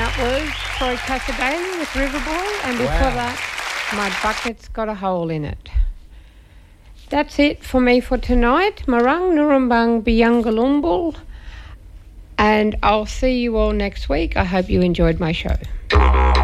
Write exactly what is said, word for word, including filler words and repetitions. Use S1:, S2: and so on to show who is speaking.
S1: that was Troy Casadei with Riverboy, and before
S2: Wow.
S1: that, My Bucket's Got a Hole in It. That's it for me for tonight. Marang Nurumbang Biyangalumbul, and I'll see you all next week. I hope you enjoyed my show.